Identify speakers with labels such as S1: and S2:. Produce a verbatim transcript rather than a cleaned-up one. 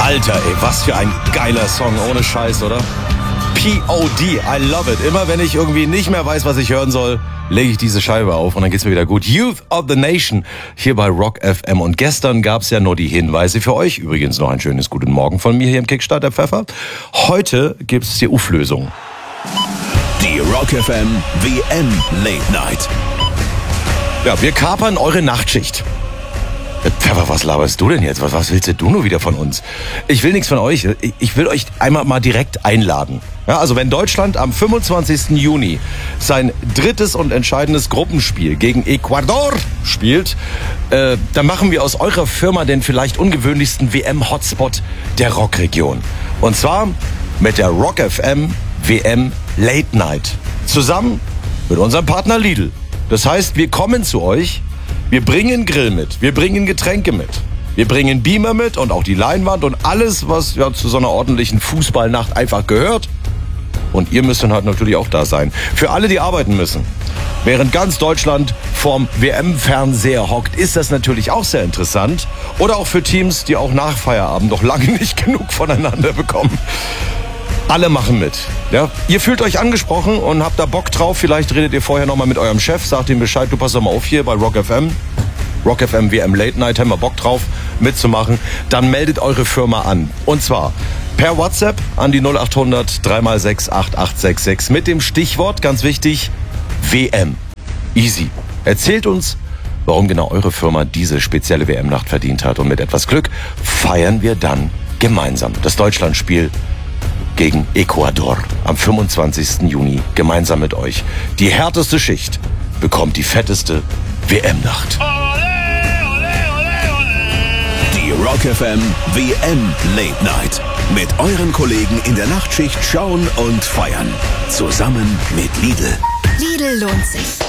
S1: Alter, ey, was für ein geiler Song, ohne Scheiß, oder? P O D, I love it. Immer wenn ich irgendwie nicht mehr weiß, was ich hören soll, lege ich diese Scheibe auf und dann geht's mir wieder gut. Youth of the Nation hier bei Rock F M. Und gestern gab's ja nur die Hinweise für euch. Übrigens noch ein schönes Guten Morgen von mir hier im Kickstart, der Pfeffer. Heute gibt's die Auflösung.
S2: Die Rock F M W M Late Night.
S1: Ja, wir kapern eure Nachtschicht. Pfeffer, was laberst du denn jetzt? Was, was willst du nur wieder von uns? Ich will nichts von euch. Ich will euch einmal mal direkt einladen. Ja, also wenn Deutschland am fünfundzwanzigsten Juni sein drittes und entscheidendes Gruppenspiel gegen Ecuador spielt, äh, dann machen wir aus eurer Firma den vielleicht ungewöhnlichsten W M-Hotspot der Rockregion. Und zwar mit der Rock F M W M Late Night. Zusammen mit unserem Partner Lidl. Das heißt, wir kommen zu euch. Wir bringen Grill mit, wir bringen Getränke mit, wir bringen Beamer mit und auch die Leinwand und alles, was ja zu so einer ordentlichen Fußballnacht einfach gehört. Und ihr müsst dann halt natürlich auch da sein. Für alle, die arbeiten müssen. Während ganz Deutschland vorm W M-Fernseher hockt, ist das natürlich auch sehr interessant. Oder auch für Teams, die auch nach Feierabend noch lange nicht genug voneinander bekommen. Alle machen mit. Ja? Ihr fühlt euch angesprochen und habt da Bock drauf. Vielleicht redet ihr vorher nochmal mit eurem Chef, sagt ihm Bescheid, du pass doch mal auf hier bei Rock F M. Rock F M W M Late Night, haben wir Bock drauf mitzumachen. Dann meldet eure Firma an. Und zwar per WhatsApp an die null acht hundert drei mal sechs acht acht sechs sechs mit dem Stichwort, ganz wichtig, W M. Easy. Erzählt uns, warum genau eure Firma diese spezielle W M-Nacht verdient hat. Und mit etwas Glück feiern wir dann gemeinsam das Deutschlandspiel gegen Ecuador am fünfundzwanzigsten Juni gemeinsam mit euch. Die härteste Schicht bekommt die fetteste W M-Nacht.
S2: Die Rock F M W M Late Night. Mit euren Kollegen in der Nachtschicht schauen und feiern. Zusammen mit Lidl.
S3: Lidl lohnt sich.